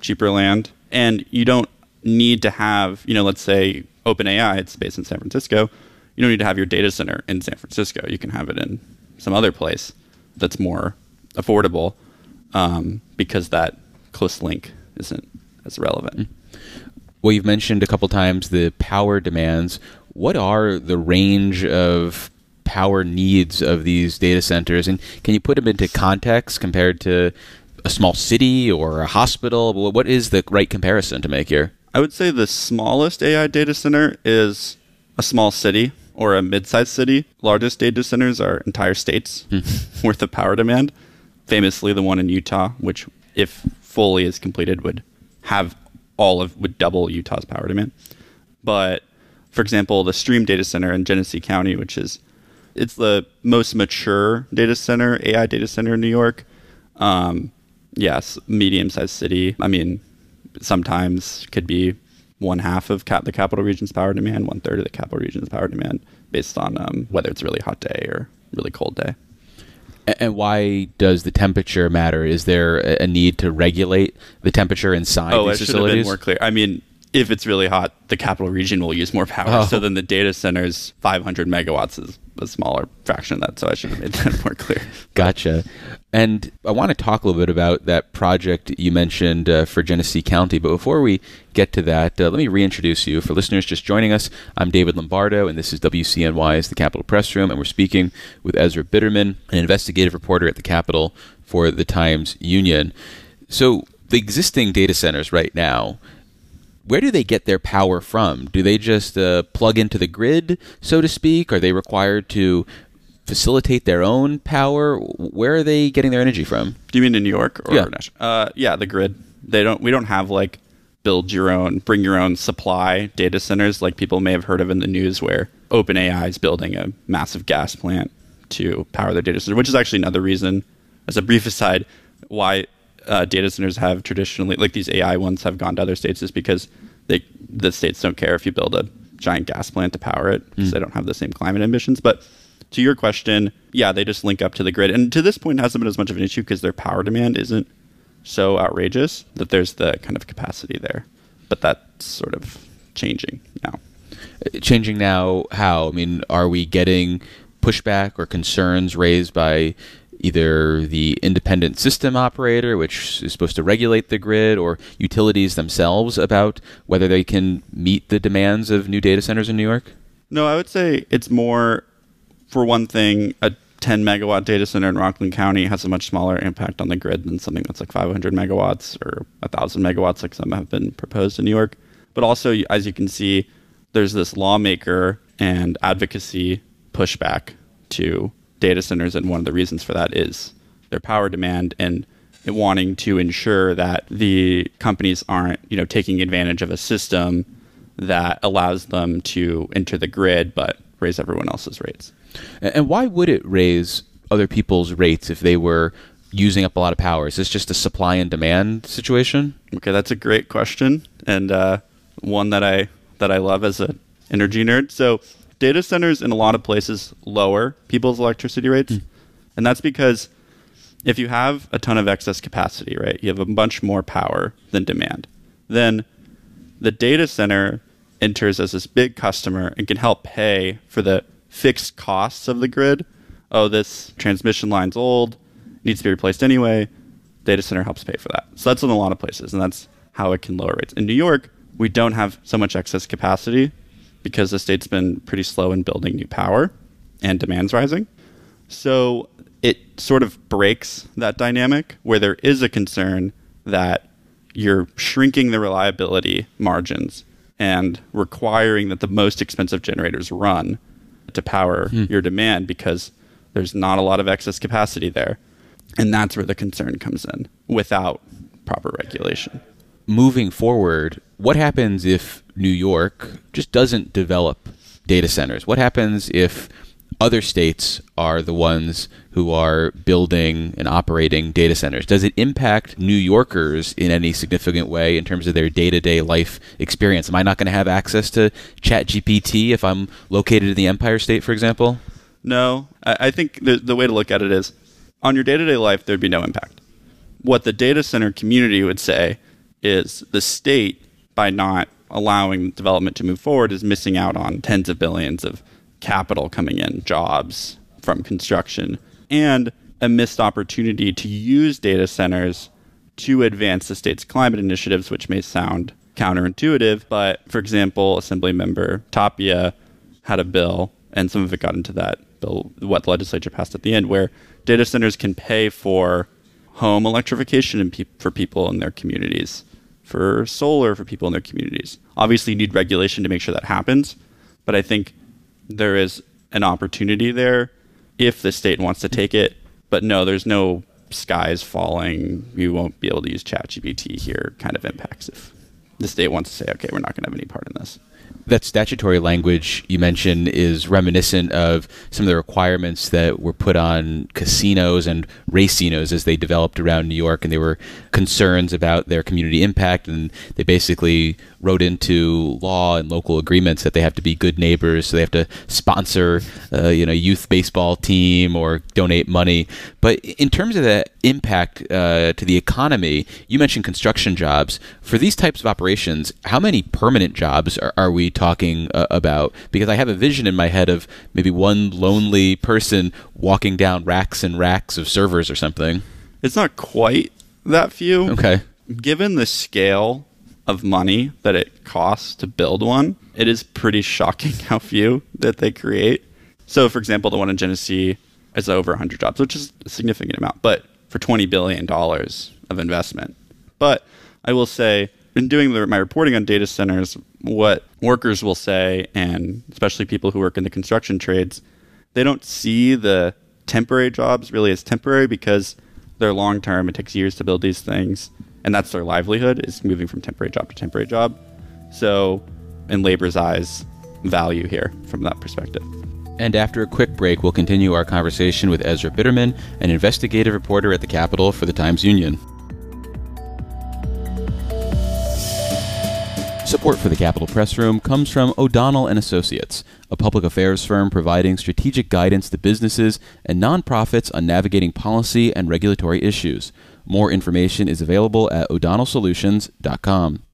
cheaper land. And you don't need to have, let's say OpenAI, it's based in San Francisco. You don't need to have your data center in San Francisco. You can have it in some other place that's more affordable because that close link isn't as relevant. Well, you've mentioned a couple times the power demands. What are the range of power needs of these data centers? And can you put them into context compared to a small city or a hospital? What is the right comparison to make here? I would say the smallest AI data center is a small city or a mid-sized city. Largest data centers are entire states worth of power demand. Famously, the one in Utah, which if fully is completed would double Utah's power demand. But for example, the Stream data center in Genesee County, it's the most mature data center, AI data center in New York. Yes, medium-sized city. I mean, sometimes could be one half of the capital region's power demand, 1/3 of the capital region's power demand, based on whether it's a really hot day or really cold day. And why does the temperature matter? Is there a need to regulate the temperature inside these facilities? Should have been more clear. I mean, if it's really hot, the capital region will use more power. So then the data center's 500 megawatts is a smaller fraction of that. So I should have made that more clear. Gotcha. And I want to talk a little bit about that project you mentioned for Genesee County. But before we get to that, let me reintroduce you. For listeners just joining us, I'm David Lombardo, and this is WCNY's The Capitol Press Room. And we're speaking with Ezra Bitterman, an investigative reporter at the Capitol for the Times-Union. So the existing data centers right now, where do they get their power from? Do they just plug into the grid, so to speak? Are they required to facilitate their own power? Where are they getting their energy from? Do you mean in New York or yeah. national? Yeah, the grid. We don't have like build your own, bring your own supply data centers like people may have heard of in the news, where OpenAI is building a massive gas plant to power their data center, which is actually another reason, as a brief aside, why data centers have traditionally, like these AI ones, have gone to other states, is because the states don't care if you build a giant gas plant to power it because they don't have the same climate emissions. But to your question, yeah, they just link up to the grid. And to this point, it hasn't been as much of an issue because their power demand isn't so outrageous that there's the kind of capacity there. But that's sort of changing now. Changing now how? I mean, are we getting pushback or concerns raised by either the independent system operator, which is supposed to regulate the grid, or utilities themselves about whether they can meet the demands of new data centers in New York? No, I would say it's more, for one thing, a 10 megawatt data center in Rockland County has a much smaller impact on the grid than something that's like 500 megawatts or 1,000 megawatts, like some have been proposed in New York. But also, as you can see, there's this lawmaker and advocacy pushback to data centers, and one of the reasons for that is their power demand and wanting to ensure that the companies aren't, taking advantage of a system that allows them to enter the grid but raise everyone else's rates. And why would it raise other people's rates if they were using up a lot of power? Is this just a supply and demand situation? Okay, that's a great question, and one that I love as an energy nerd. So data centers in a lot of places lower people's electricity rates. And that's because if you have a ton of excess capacity, right, you have a bunch more power than demand, then the data center enters as this big customer and can help pay for the fixed costs of the grid. Oh, this transmission line's old, needs to be replaced anyway. Data center helps pay for that. So that's in a lot of places, and that's how it can lower rates. In New York, we don't have so much excess capacity because the state's been pretty slow in building new power and demand's rising. So it sort of breaks that dynamic where there is a concern that you're shrinking the reliability margins and requiring that the most expensive generators run to power your demand because there's not a lot of excess capacity there. And that's where the concern comes in without proper regulation. Moving forward, what happens if New York just doesn't develop data centers? What happens if other states are the ones who are building and operating data centers? Does it impact New Yorkers in any significant way in terms of their day-to-day life experience? Am I not going to have access to ChatGPT if I'm located in the Empire State, for example? No. I think the way to look at it is, on your day-to-day life, there'd be no impact. What the data center community would say is the state, by not allowing development to move forward, is missing out on tens of billions of capital coming in, jobs from construction, and a missed opportunity to use data centers to advance the state's climate initiatives, which may sound counterintuitive. But, for example, Assemblymember Tapia had a bill, and some of it got into that bill, what the legislature passed at the end, where data centers can pay for home electrification and for people in their communities, for solar for people in their communities. Obviously, you need regulation to make sure that happens, but I think there is an opportunity there if the state wants to take it. But no, there's no skies falling, you won't be able to use ChatGPT here kind of impacts if the state wants to say, okay, we're not going to have any part in this. That statutory language you mentioned is reminiscent of some of the requirements that were put on casinos and racinos as they developed around New York, and they were concerns about their community impact, and they basically wrote into law and local agreements that they have to be good neighbors, so they have to sponsor youth baseball team or donate money. But in terms of the impact to the economy, you mentioned construction jobs. For these types of operations, how many permanent jobs are we talking about? Because I have a vision in my head of maybe one lonely person walking down racks and racks of servers or something. It's not quite that few. Okay. Given the scale of money that it costs to build one, it is pretty shocking how few that they create. So, for example, the one in Genesee is over 100 jobs, which is a significant amount, but for $20 billion of investment. But I will say, in doing my reporting on data centers, what workers will say, and especially people who work in the construction trades, they don't see the temporary jobs really as temporary because they're long-term. It takes years to build these things, and that's their livelihood, is moving from temporary job to temporary job. So, in labor's eyes, value here from that perspective. And after a quick break, we'll continue our conversation with Ezra Bitterman, an investigative reporter at the Capitol for the Times-Union. Support for the Capitol Press Room comes from O'Donnell & Associates, a public affairs firm providing strategic guidance to businesses and nonprofits on navigating policy and regulatory issues. More information is available at o'donnellsolutions.com.